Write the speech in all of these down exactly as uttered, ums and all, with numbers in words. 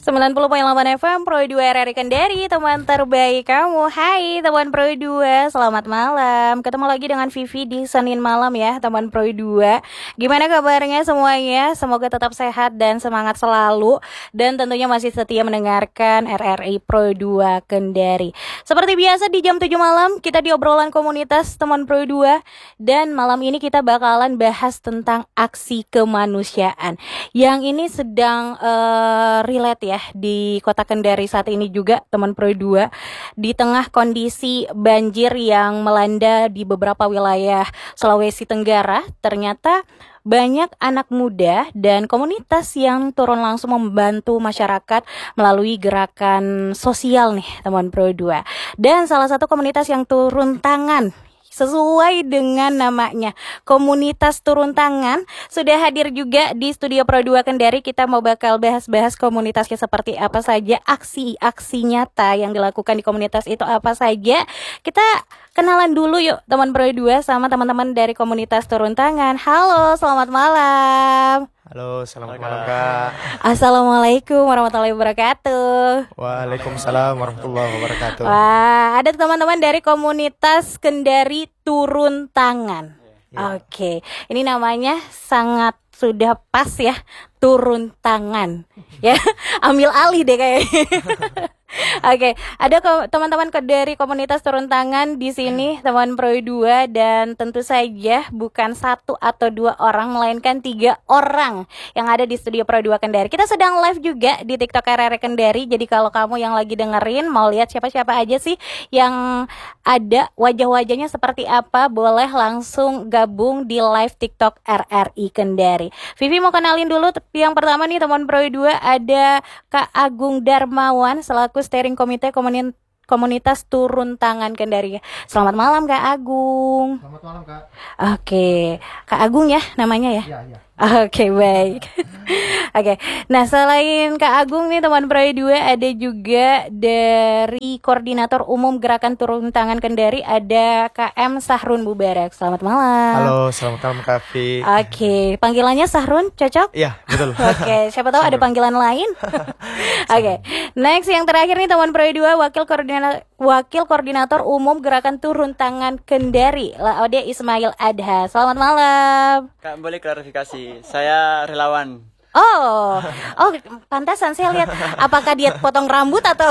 sembilan puluh koma delapan F M Pro dua R R I Kendari, teman terbaik kamu. Hai teman Pro dua, selamat malam. Ketemu lagi dengan Vivi di Senin malam ya teman Pro dua. Gimana kabarnya semuanya? Semoga tetap sehat dan semangat selalu. Dan tentunya masih setia mendengarkan R R I Pro dua Kendari. Seperti biasa di jam tujuh malam kita di obrolan komunitas teman Pro dua. Dan malam ini kita bakalan bahas tentang aksi kemanusiaan. Yang ini sedang uh, relate ya di Kota Kendari saat ini juga teman Pro dua, di tengah kondisi banjir yang melanda di beberapa wilayah Sulawesi Tenggara. Ternyata banyak anak muda dan komunitas yang turun langsung membantu masyarakat melalui gerakan sosial nih teman Pro dua. Dan salah satu komunitas yang turun tangan sesuai dengan namanya, komunitas turun tangan, sudah hadir juga di studio Pro dua Kendari. Kita mau bakal bahas-bahas komunitasnya seperti apa saja, aksi-aksi nyata yang dilakukan di komunitas itu apa saja. Kita kenalan dulu yuk teman Pro dua sama teman-teman dari komunitas turun tangan. Halo, selamat malam. Halo, selamat malam Kak. Assalamualaikum warahmatullahi wabarakatuh. Waalaikumsalam warahmatullahi wabarakatuh. Wah, ada teman-teman dari komunitas Kendari Turun Tangan. Ya. Oke, ini namanya sangat sudah pas ya, turun tangan. Ya, ambil alih deh kayaknya. Oke, ada ko- teman-teman ke- dari komunitas turun tangan di sini, teman Pro dua, dan tentu saja bukan satu atau dua orang, melainkan tiga orang yang ada di studio Pro dua Kendari. Kita sedang live juga di TikTok R R I Kendari. Jadi kalau kamu yang lagi dengerin mau lihat siapa-siapa aja sih yang ada, wajah-wajahnya seperti apa, boleh langsung gabung di live TikTok R R I Kendari. Vivi mau kenalin dulu yang pertama nih teman Pro dua, ada Kak Agung Darmawan selaku steering komite komuni- komunitas turun tangan Kendari. Selamat malam Kak Agung. Selamat malam Kak. Oke, Kak Agung ya namanya ya? Iya, iya. Oke, baik. Oke, nah selain Kak Agung nih teman Pro dua, ada juga dari Koordinator Umum Gerakan Turun Tangan Kendari, ada K M Sahrun Mubarak. Selamat malam. Halo, selamat malam Kak Vi. Oke, panggilannya Sahrun cocok? Iya, betul. Oke, siapa tahu ada panggilan lain. Oke, next yang terakhir nih teman Pro dua, Wakil Koordinator Wakil Koordinator Umum Gerakan Turun Tangan Kendari, Laode Ismail Adha. Selamat malam. Kak, boleh klarifikasi, saya relawan. Oh, oh, pantasan saya lihat. Apakah dia potong rambut atau?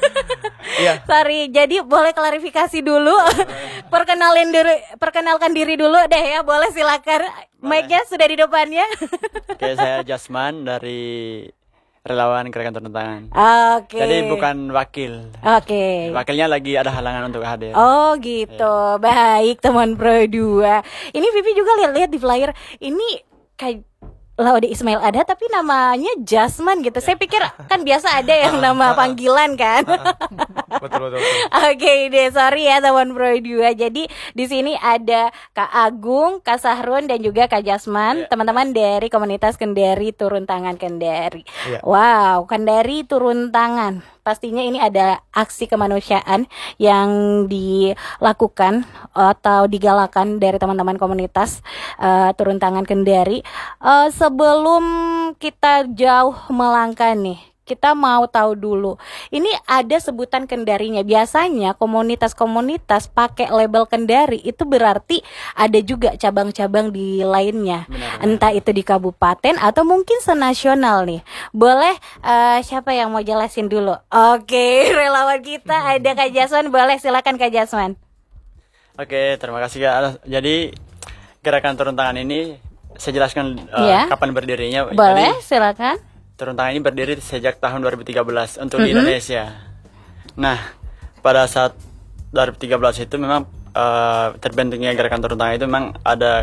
Iya. Sorry, jadi boleh klarifikasi dulu. Perkenalin diri, perkenalkan diri dulu deh ya, boleh silakan. Mic-nya sudah di depannya. Oke, saya Jasman dari relawan Gerakan Turun Tangan. Oke. Jadi bukan wakil. Oke. Wakilnya lagi ada halangan untuk hadir. Oh gitu, baik teman Pro dua. Ini Vivi juga lihat-lihat di flyer. Ini kayak Laode Ismail ada tapi namanya Jasman gitu. Saya pikir kan biasa ada yang nama panggilan kan. Betul, betul, betul. Oke deh, sorry ya teman Pro dua. Jadi di sini ada Kak Agung, Kak Sahrun dan juga Kak Jasman, Yeah. teman-teman dari komunitas Kendari Turun Tangan Kendari. Yeah. Wow, Kendari Turun Tangan. Pastinya ini ada aksi kemanusiaan yang dilakukan atau digalakan dari teman-teman komunitas uh, Turun Tangan Kendari. Uh, sebelum kita jauh melangkah nih, kita mau tahu dulu, ini ada sebutan Kendarinya. Biasanya komunitas-komunitas pakai label Kendari itu berarti ada juga cabang-cabang di lainnya. Benar. Entah itu di kabupaten atau mungkin senasional nih. Boleh uh, siapa yang mau jelasin dulu? Oke, relawan kita ada Kak Jasman. Boleh, silakan Kak Jasman. Oke, terima kasih Kak. Jadi Gerakan Turun Tangan ini saya jelaskan uh, Iya. kapan berdirinya. Boleh, Jadi, silakan. Turun Tangan ini berdiri sejak tahun dua ribu tiga belas untuk Mm-hmm. di Indonesia. Nah, pada saat dua ribu tiga belas itu memang uh, terbentuknya Gerakan Turun Tangan itu memang ada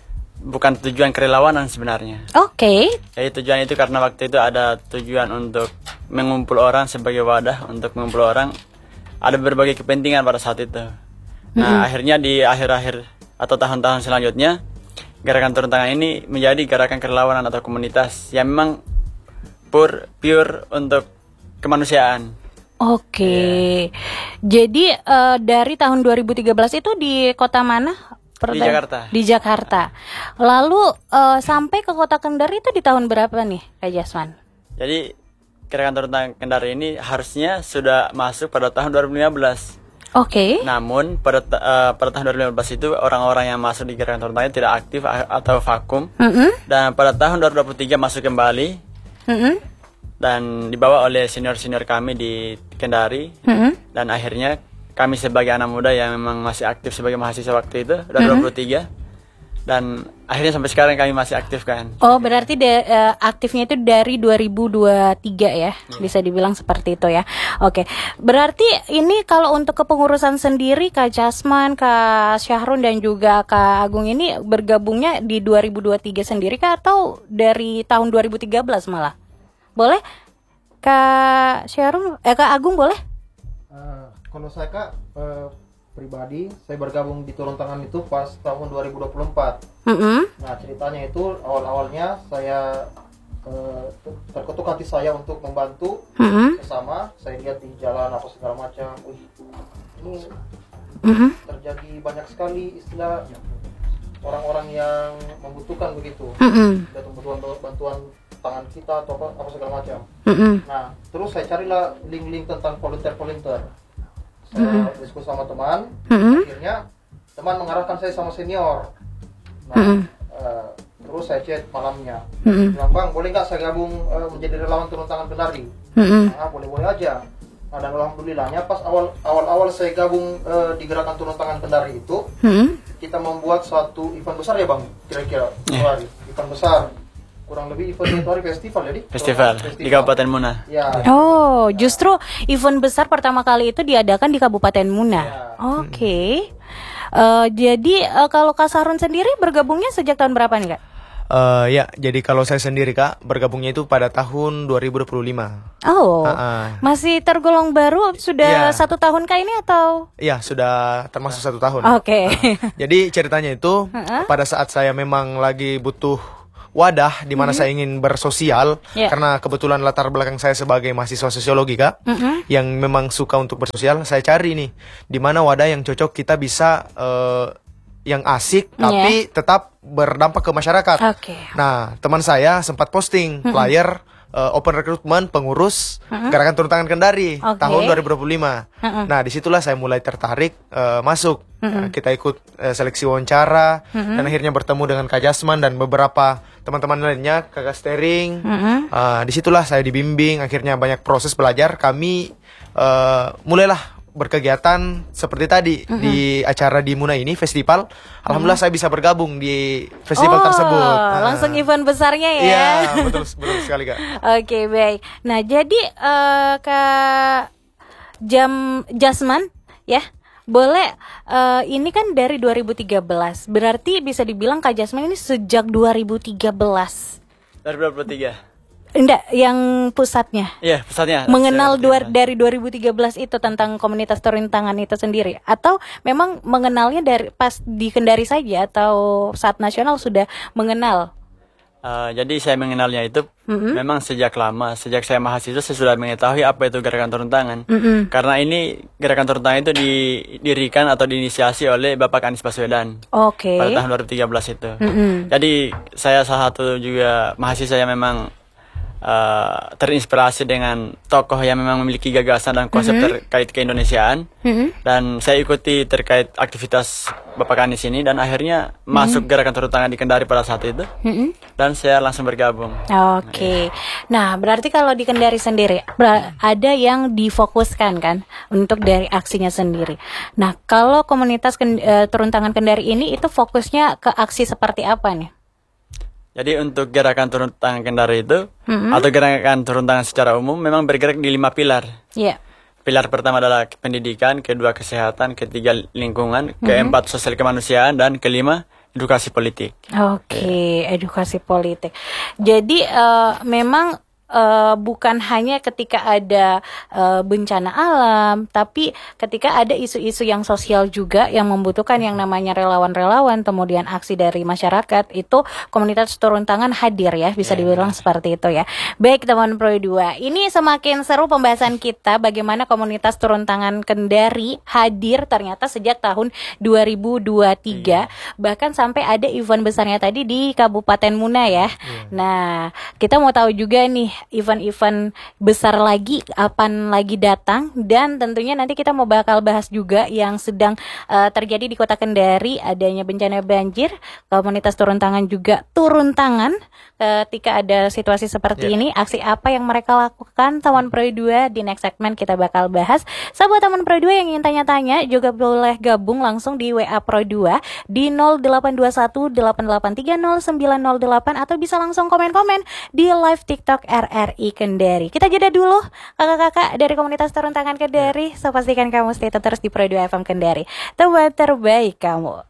bukan tujuan kerelawanan sebenarnya. Oke. Jadi tujuan itu karena waktu itu ada tujuan untuk mengumpul orang sebagai wadah untuk mengumpul orang. Ada berbagai kepentingan pada saat itu. Nah, Mm-hmm. akhirnya di akhir-akhir atau tahun-tahun selanjutnya Gerakan Turun Tangan ini menjadi gerakan kerelawanan atau komunitas yang memang pure, pure untuk kemanusiaan. Oke. Jadi uh, dari tahun dua ribu tiga belas itu di kota mana? Di Jakarta. Di Jakarta. Lalu uh, sampai ke kota Kendari itu di tahun berapa nih, Kak Jasman? Jadi gerakan turun tangan Kendari ini harusnya sudah masuk pada tahun dua ribu lima belas. Oke. Namun pada ta- uh, pada tahun dua ribu lima belas itu orang-orang yang masuk di gerakan turun tangan tidak aktif a- atau vakum. Mm-mm. Dan pada tahun dua ribu dua puluh tiga masuk kembali Mm-mm. dan dibawa oleh senior-senior kami di Kendari. Mm-mm. Dan akhirnya kami sebagai anak muda yang memang masih aktif sebagai mahasiswa waktu itu dua ribu dua puluh tiga. Dan akhirnya sampai sekarang kami masih aktif kan. Oh, berarti de- eh, aktifnya itu dari dua ribu dua puluh tiga ya, bisa dibilang seperti itu ya. Oke, berarti ini kalau untuk kepengurusan sendiri Kak Jasman, Kak Syahrun dan juga Kak Agung ini bergabungnya di dua ribu dua puluh tiga sendiri Kak atau dari tahun dua ribu tiga belas malah? Boleh? Kak Syahrun, eh Kak Agung boleh? Eh, kalau saya Kak eh, pribadi, saya bergabung di turun tangan itu pas tahun dua ribu dua puluh empat. Mm-mm. Nah ceritanya itu awal-awalnya saya eh, terketuk hati saya untuk membantu Mm-mm. sesama. Saya lihat di jalan apa segala macam, wih ini Mm-mm. terjadi banyak sekali istilah orang-orang yang membutuhkan begitu. Mm-mm. Ada bantuan bantuan tangan kita atau apa, apa segala macam. Mm-mm. Nah terus saya carilah link-link tentang volunteer-volunteer. Saya diskusi sama teman, Mm-mm. akhirnya teman mengarahkan saya sama senior. Nah, Mm-mm. eh, terus saya chat malamnya, Mm-mm. bilang bang boleh nggak saya gabung eh, menjadi relawan turun tangan Kendari? Mm-mm. Nah boleh boleh aja. Nah dan alhamdulillahnya pas awal awal awal saya gabung eh, di gerakan turun tangan Kendari itu, Mm-mm. kita membuat suatu event besar ya bang, kira-kira Yeah. satu hari event besar, kurang lebih event itu hari festival jadi Festival di Kabupaten Muna. Ya. Oh, justru event besar pertama kali itu diadakan di Kabupaten Muna. Ya. Oke. Eh, jadi eh, kalau Kak Sarun sendiri bergabungnya sejak tahun berapa nih Kak? Eh, ya, jadi kalau saya sendiri Kak, bergabungnya itu pada tahun dua ribu dua puluh lima. Oh, Ah, ah. masih tergolong baru, sudah Iya. satu tahun kah ini atau? Iya, sudah termasuk satu tahun. Oke. Jadi ceritanya itu, Ha-ha. pada saat saya memang lagi butuh wadah di mana saya ingin bersosial, Iya. karena kebetulan latar belakang saya sebagai mahasiswa sosiologi Kak, Mm-mm. yang memang suka untuk bersosial, saya cari nih di mana wadah yang cocok kita bisa eh, yang asik Iya. tapi tetap berdampak ke masyarakat. Oke. Nah, teman saya sempat posting flyer eh, open recruitment pengurus gerakan turun tangan Kendari Oke. tahun dua ribu dua puluh lima. Mm-mm. Nah, disitulah saya mulai tertarik eh, masuk. Nah, kita ikut eh, seleksi wawancara dan akhirnya bertemu dengan Kak Jasman dan beberapa teman-teman lainnya, Kakak Stering. Mm-mm. Ah, disitulah saya dibimbing, akhirnya banyak proses belajar. Kami eh, mulailah berkegiatan seperti tadi di acara di Muna ini festival. Alhamdulillah saya bisa bergabung di festival Oh, tersebut. Ah. langsung event besarnya ya. Iya, betul betul sekali Kak. Oke, baik. Nah, jadi eh, Kak Jam Jasman ya. Boleh, eh, ini kan dari dua ribu tiga belas. Berarti bisa dibilang Kak Jasman ini sejak dua ribu tiga belas. Dari dua ribu tiga. Enggak, yang pusatnya. Iya, pusatnya. Mengenal dua, Saya- dari dua ribu tiga belas itu tentang komunitas turun tangan itu sendiri, atau memang mengenalnya dari pas di Kendari saja atau saat nasional sudah mengenal? Uh, jadi saya mengenalnya itu Mm-mm. memang sejak lama, sejak saya mahasiswa saya sudah mengetahui apa itu gerakan turun tangan. Mm-mm. Karena ini gerakan turun tangan itu didirikan atau diinisiasi oleh Bapak Anies Baswedan Oke. pada tahun dua ribu tiga belas itu. Mm-mm. Jadi saya salah satu juga mahasiswa yang memang uh, terinspirasi dengan tokoh yang memang memiliki gagasan dan konsep terkait keindonesiaan. Mm-mm. Dan saya ikuti terkait aktivitas Bapak Anies ini dan akhirnya masuk gerakan turun tangan di Kendari pada saat itu. Mm-mm. Dan saya langsung bergabung. Oke, nah berarti kalau di Kendari sendiri ber- ada yang difokuskan kan untuk dari aksinya sendiri. Nah kalau komunitas ken- eh, turun tangan Kendari ini itu fokusnya ke aksi seperti apa nih? Jadi untuk gerakan turun tangan Kendari itu Mm-mm. atau gerakan turun tangan secara umum memang bergerak di lima pilar. Iya. Pilar pertama adalah pendidikan, kedua kesehatan, ketiga lingkungan, keempat sosial kemanusiaan, dan kelima edukasi politik. Oke, edukasi politik. Jadi eh, memang eh, bukan hanya ketika ada eh, bencana alam, tapi ketika ada isu-isu yang sosial juga yang membutuhkan yang namanya relawan-relawan, kemudian aksi dari masyarakat, itu komunitas turun tangan hadir ya, bisa dibilang seperti itu ya. Baik teman Pro dua, ini semakin seru pembahasan kita bagaimana komunitas turun tangan Kendari hadir ternyata sejak tahun dua ribu dua puluh tiga, bahkan sampai ada event besarnya tadi di Kabupaten Muna ya. Nah, kita mau tahu juga nih event-event besar lagi akan lagi datang, dan tentunya nanti kita mau bakal bahas juga yang sedang uh, terjadi di Kota Kendari, adanya bencana banjir, komunitas turun tangan juga turun tangan ketika ada situasi seperti Yeah. ini. Aksi apa yang mereka lakukan teman Pro dua, di next segment kita bakal bahas. Sahabat teman Pro dua yang ingin tanya-tanya juga boleh gabung langsung di W A Pro dua di nol delapan dua satu delapan delapan tiga nol sembilan nol delapan, atau bisa langsung komen-komen di live TikTok R R I Kendari. Kita jeda dulu kakak-kakak dari komunitas turun tangan Kendari. So pastikan kamu stay terus di Pro dua F M Kendari, tempat terbaik kamu.